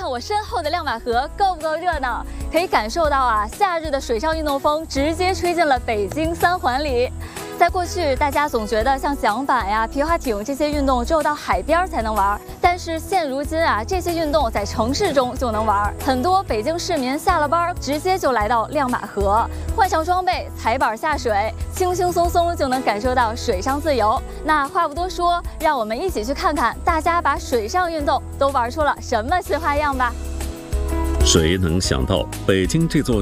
看我身后的亮马河够不够热闹？可以感受到啊，夏日的水上运动风直接吹进了北京三环里。在过去，大家总觉得像桨板呀、皮划艇这些运动只有到海边才能玩，但是现如今啊，这些运动在城市中就能玩。很多北京市民下了班，直接就来到亮马河，换上装备，踩板下水，轻轻松松就能感受到水上自由。那话不多说，让我们一起去看看大家把水上运动都玩出了什么新花样吧。 谁能想到，北京这座